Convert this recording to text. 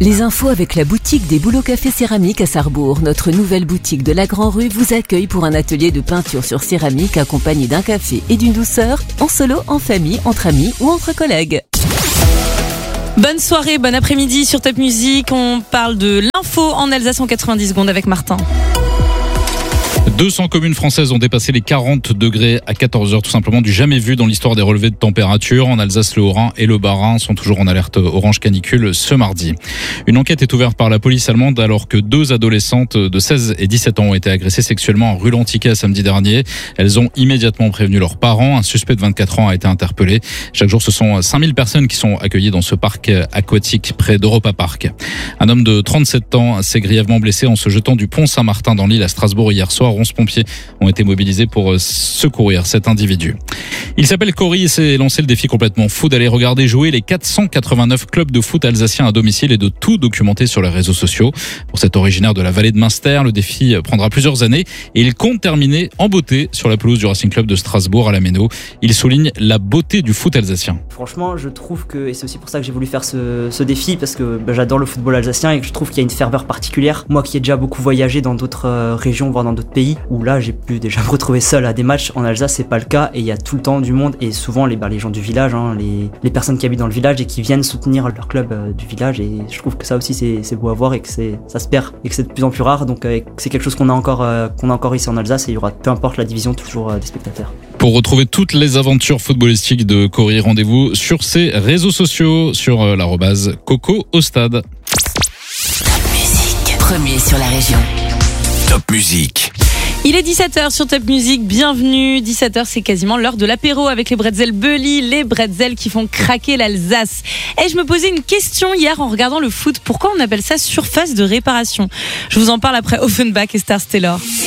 Les infos avec la boutique des Bouleaux Café Céramique à Sarrebourg. Notre nouvelle boutique de la Grand-Rue vous accueille pour un atelier de peinture sur céramique accompagné d'un café et d'une douceur, en solo, en famille, entre amis ou entre collègues. Bonne soirée, bon après-midi sur Top Music. On parle de l'info en Alsace en 90 secondes avec Martin. 200 communes françaises ont dépassé les 40 degrés à 14h, tout simplement du jamais vu dans l'histoire des relevés de température. En Alsace, le Haut-Rhin et le Bas-Rhin sont toujours en alerte orange canicule ce mardi. Une enquête est ouverte par la police allemande alors que 2 adolescentes de 16 et 17 ans ont été agressées sexuellement en rue Lantiquet samedi dernier. Elles ont immédiatement prévenu leurs parents. Un suspect de 24 ans a été interpellé. Chaque jour, ce sont 5000 personnes qui sont accueillies dans ce parc aquatique près d'Europa Park. Un homme de 37 ans s'est grièvement blessé en se jetant du pont Saint-Martin dans l'île à Strasbourg hier soir. 11 pompiers ont été mobilisés pour secourir cet individu. Il s'appelle Cory et s'est lancé le défi complètement fou d'aller regarder jouer les 489 clubs de foot alsaciens à domicile et de tout documenter sur les réseaux sociaux. Pour cet originaire de la vallée de Münster, le défi prendra plusieurs années et il compte terminer en beauté sur la pelouse du Racing Club de Strasbourg à la Méno. Il souligne la beauté du foot alsacien. Franchement, je trouve que, et c'est aussi pour ça que j'ai voulu faire ce défi, parce que j'adore le football alsacien et que je trouve qu'il y a une ferveur particulière. Moi qui ai déjà beaucoup voyagé dans d'autres régions, voire dans d'autres pays, où là j'ai pu déjà me retrouver seul à des matchs. En Alsace, c'est pas le cas et il y a tout le temps du monde et souvent les gens du village, les personnes qui habitent dans le village et qui viennent soutenir leur club du village, et je trouve que ça aussi c'est beau à voir et que ça se perd et que c'est de plus en plus rare, donc c'est quelque chose qu'on a encore ici en Alsace, et il y aura, peu importe la division, toujours des spectateurs. Pour retrouver toutes les aventures footballistiques de Cory, rendez-vous sur ses réseaux sociaux sur l'arrobase Coco au stade. Top Music, premier sur la région. Top Music. Il est 17h sur Top Music, bienvenue. 17h, c'est quasiment l'heure de l'apéro avec les bretzels Bully, les bretzels qui font craquer l'Alsace. Et je me posais une question hier en regardant le foot. Pourquoi on appelle ça surface de réparation ? Je vous en parle après Offenbach et Stars Taylor.